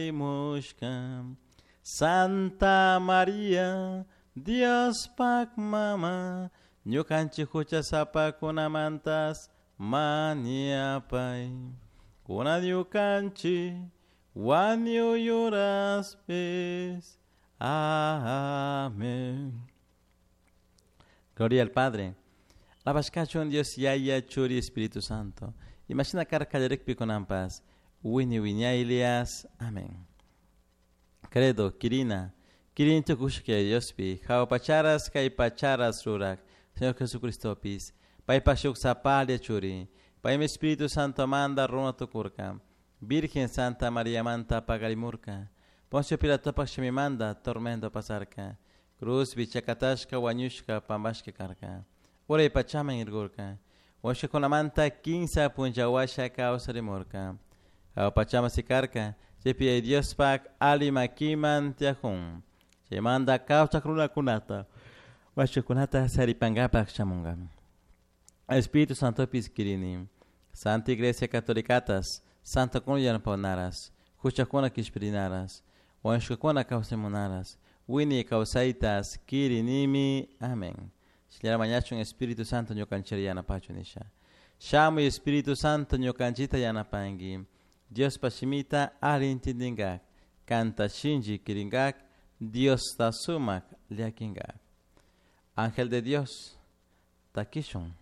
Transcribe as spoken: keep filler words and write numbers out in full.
Mushkam Santa María Dios Pak Mama Ñukanchik huchasapakunamantas maniapay Kuna ñukanchik wañuyuraspis. Amén. Gloria al Padre. La Vascachon Dios Yaya Churi Espíritu Santo. Imagina carcaderek piconampas. Wini Winiailias. Amén. Credo, Kirina. Kirin tukushke Diospi. Jao pacharas kai pacharas rurak. Señor Jesucristo pis. Pai pashuk sapalia churi. Pai mi Espíritu Santo manda runa tukurka. Virgen Santa María Manta Pagalimurka. Poncio Pilato Pakshmi manda tormento pasarka. Cruz bichakatashka wanyushka pambashka karka. Ora pachama irgurka. Washa con la manta quinza punjawasha causa de morka. Ao pachama sikarka. Jepi Dios pak ali makiman tiakun. Se manda causa cruna kunata. Washa kunata saripanga pakshamunga. Espíritu Santo piskirini. Santa Iglesia Catolicatas. Santa Comunidad Paunaras. Huchakona Kishpirinaras. Wanshukona Kausemonaras. Wini Kausaitas. Kirinimi. Amén. Señora Mañacho en Espíritu Santo Nyokanchiri Yana Pachunisha. Shamo y Espíritu Santo Nyokanchita Yana Pangi. Dios Pashimita Arintindingak. Canta Shinji Kiringak. Dios Tasumak Liakingak. Ángel de Dios. Takishon.